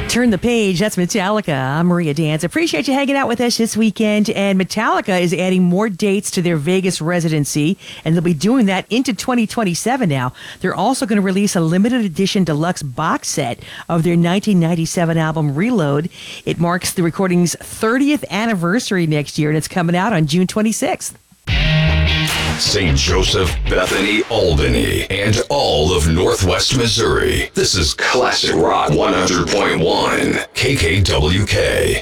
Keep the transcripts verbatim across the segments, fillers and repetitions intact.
Turn the Page. That's Metallica. I'm Maria Dance. Appreciate you hanging out with us this weekend. And Metallica is adding more dates to their Vegas residency, and they'll be doing that into twenty twenty-seven now. They're also going to release a limited edition deluxe box set of their nineteen ninety-seven album Reload. It marks the recording's thirtieth anniversary next year, and it's coming out on June twenty-sixth. Saint Joseph, Bethany, Albany, and all of Northwest Missouri. This is Classic Rock one hundred point one, K K W K.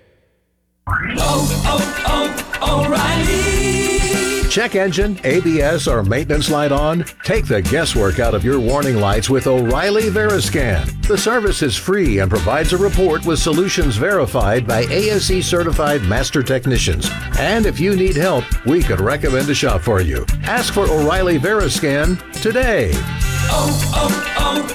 Oh, oh, oh, O'Reilly. Check engine, A B S, or maintenance light on? Take the guesswork out of your warning lights with O'Reilly Veriscan. The service is free and provides a report with solutions verified by A S E certified master technicians. And if you need help, we could recommend a shop for you. Ask for O'Reilly Veriscan today. Oh,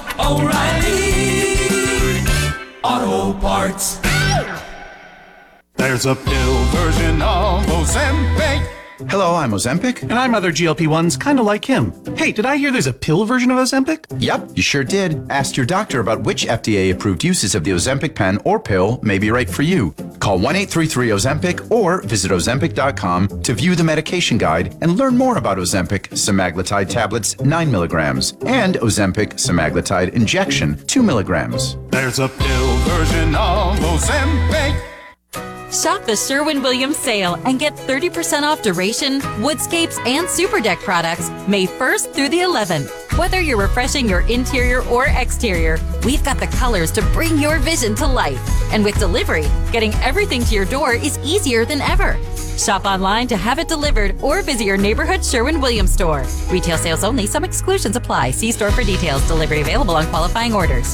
oh, oh, O'Reilly Auto Parts. There's a pill version of Ozempic. Hello, I'm Ozempic. And I'm other G L P ones kind of like him. Hey, did I hear there's a pill version of Ozempic? Yep, you sure did. Ask your doctor about which F D A-approved uses of the Ozempic pen or pill may be right for you. Call one eight three three Ozempic or visit Ozempic dot com to view the medication guide and learn more about Ozempic semaglutide tablets nine milligrams and Ozempic semaglutide injection two milligrams. There's a pill version of Ozempic. Shop the Sherwin-Williams sale and get thirty percent off Duration, Woodscapes, and Super Deck products May first through the eleventh. Whether you're refreshing your interior or exterior, we've got the colors to bring your vision to life. And with delivery, getting everything to your door is easier than ever. Shop online to have it delivered or visit your neighborhood Sherwin-Williams store. Retail sales only. Some exclusions apply. See store for details. Delivery available on qualifying orders.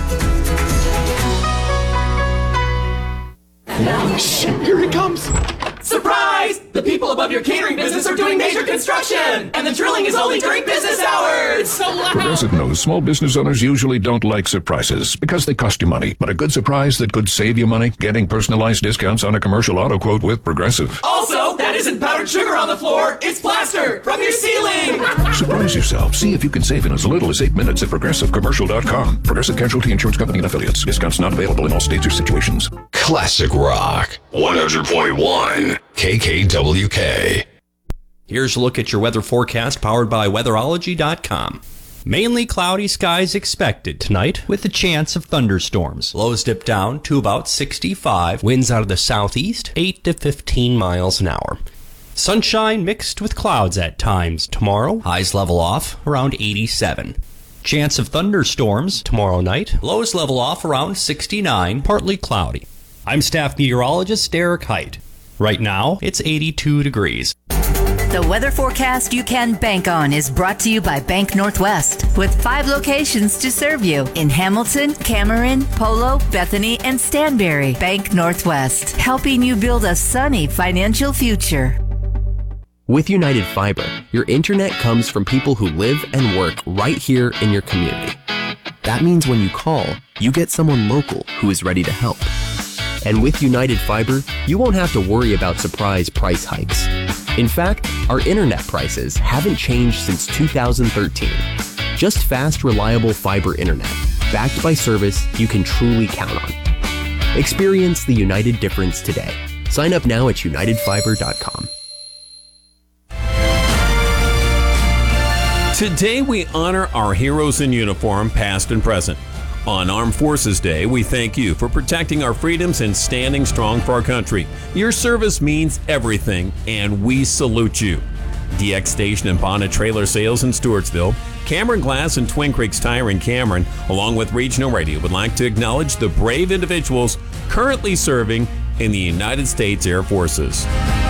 Shit, here it comes. Surprise! The people above your catering business are doing major construction, and the drilling is only during business hours. So loud. Progressive knows small business owners usually don't like surprises because they cost you money. But a good surprise that could save you money, getting personalized discounts on a commercial auto quote with Progressive. Also, that isn't powdered sugar on the floor. It's plaster from your ceiling. Surprise yourself. See if you can save in as little as eight minutes at progressive commercial dot com. Progressive Casualty Insurance Company and affiliates. Discounts not available in all states or situations. Classic Rock one hundred point one, K K W K. Here's a look at your weather forecast powered by weatherology dot com. Mainly cloudy skies expected tonight with a chance of thunderstorms. Lows dip down to about sixty-five. Winds out of the southeast, eight to fifteen miles an hour. Sunshine mixed with clouds at times tomorrow. Highs level off around eighty-seven. Chance of thunderstorms tomorrow night. Lows level off around sixty-nine, partly cloudy. I'm staff meteorologist Derek Height. Right now, it's eighty-two degrees. The weather forecast you can bank on is brought to you by Bank Northwest, with five locations to serve you in Hamilton, Cameron, Polo, Bethany, and Stanberry. Bank Northwest, helping you build a sunny financial future. With United Fiber, your internet comes from people who live and work right here in your community. That means when you call, you get someone local who is ready to help. And with United Fiber, you won't have to worry about surprise price hikes. In fact, our internet prices haven't changed since two thousand thirteen. Just fast, reliable fiber internet, backed by service you can truly count on. Experience the United difference today. Sign up now at united fiber dot com. Today we honor our heroes in uniform, past and present. On Armed Forces Day, we thank you for protecting our freedoms and standing strong for our country. Your service means everything, and we salute you. D X Station and Bonnet Trailer Sales in Stewartsville, Cameron Glass and Twin Creeks Tire in Cameron, along with Regional Radio, would like to acknowledge the brave individuals currently serving in the United States Air Forces.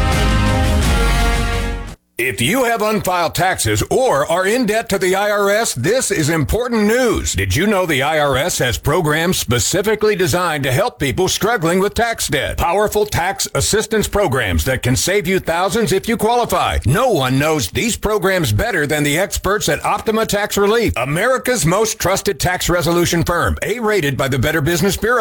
If you have unfiled taxes or are in debt to the I R S, this is important news. Did you know the I R S has programs specifically designed to help people struggling with tax debt? Powerful tax assistance programs that can save you thousands if you qualify. No one knows these programs better than the experts at Optima Tax Relief, America's most trusted tax resolution firm, A-rated by the Better Business Bureau.